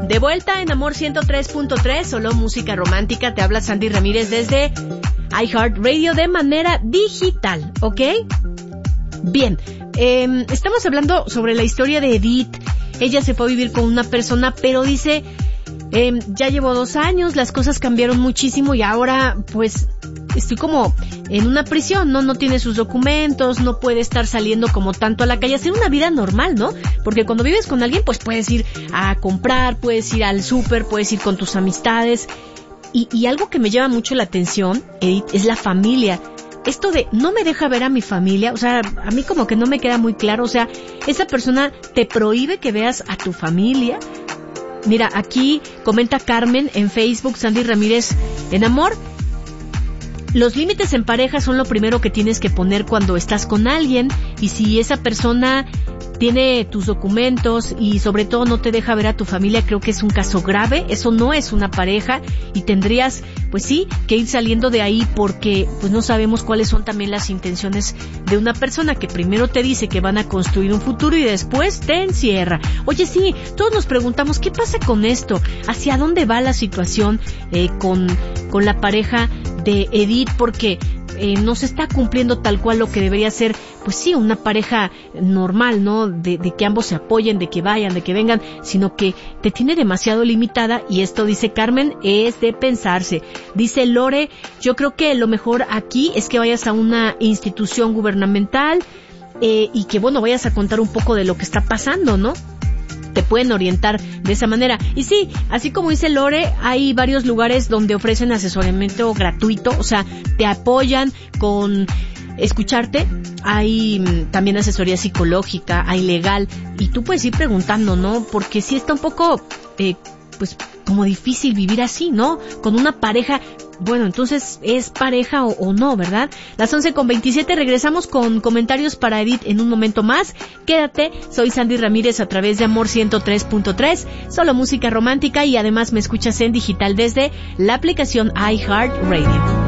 De vuelta en Amor 103.3, solo música romántica. Te habla Sandy Ramírez desde iHeartRadio de manera digital, ¿ok? Bien, estamos hablando sobre la historia de Edith. Ella se fue a vivir con una persona, pero dice, ya llevo 2 años, las cosas cambiaron muchísimo y ahora pues estoy como en una prisión, no tiene sus documentos, no puede estar saliendo como tanto a la calle, hacer una vida normal, ¿no? Porque cuando vives con alguien pues puedes ir a comprar, puedes ir al súper, puedes ir con tus amistades. Y algo que me llama mucho la atención, Edith, es la familia. Esto de no me deja ver a mi familia, o sea, a mí como que no me queda muy claro, o sea, esa persona te prohíbe que veas a tu familia. Mira, aquí comenta Carmen en Facebook, Sandy Ramírez en Amor. Los límites en pareja son lo primero que tienes que poner cuando estás con alguien, y si esa persona tiene tus documentos y sobre todo no te deja ver a tu familia, creo que es un caso grave. Eso no es una pareja y tendrías, pues sí, que ir saliendo de ahí, porque pues no sabemos cuáles son también las intenciones de una persona que primero te dice que van a construir un futuro y después te encierra. Oye, sí, todos nos preguntamos, ¿qué pasa con esto? ¿Hacia dónde va la situación con la pareja de Edith? Porque no se está cumpliendo tal cual lo que debería ser, pues sí, una pareja normal, ¿no? De que ambos se apoyen, de que vayan, de que vengan, sino que te tiene demasiado limitada, y esto, dice Carmen, es de pensarse. Dice Lore, yo creo que lo mejor aquí es que vayas a una institución gubernamental y que, bueno, vayas a contar un poco de lo que está pasando, ¿no? Te pueden orientar de esa manera. Y sí, así como dice Lore, hay varios lugares donde ofrecen asesoramiento gratuito, o sea, te apoyan con escucharte. Hay también asesoría psicológica, hay legal, y tú puedes ir preguntando, ¿no? Porque sí está un poco, pues, como difícil vivir así, ¿no? Con una pareja. Bueno, entonces, ¿es pareja o no, verdad? Las 11:27, regresamos con comentarios para Edith en un momento más. Quédate, soy Sandy Ramírez a través de Amor 103.3, solo música romántica, y además me escuchas en digital desde la aplicación iHeartRadio.